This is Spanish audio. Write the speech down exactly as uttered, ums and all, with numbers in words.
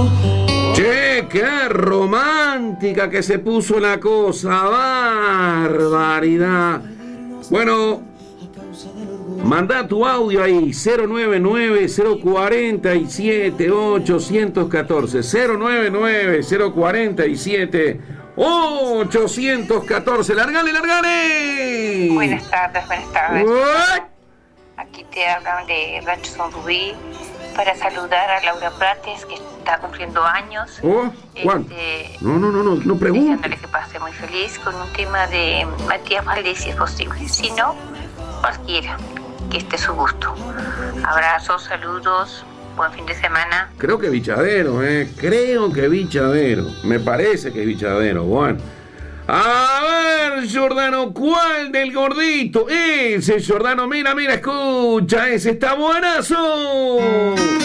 Che, qué romántica que se puso la cosa, barbaridad. Bueno, manda tu audio ahí, cero nueve nueve, cero cuatro siete, ocho uno cuatro, cero nueve nueve, cero cuatro siete, ocho uno cuatro. ¡Largale, largale! Buenas tardes, buenas tardes. Uy. Aquí te hablan de Rancho San Rubí para saludar a Laura Prates, que está cumpliendo años. Oh, ¿cuál? Este, No, no, no, no, no pregunte. Deseándole que pase muy feliz con un tema de Matías Valdés, si es posible. Si no, cualquiera, que esté a su gusto. Abrazos, saludos, buen fin de semana. Creo que Bichadero, eh. Creo que Bichadero. Me parece que Bichadero, bueno. A ver, Giordano, ¿cuál del gordito? Ese, Giordano, mira, mira, escucha, ese está buenazo.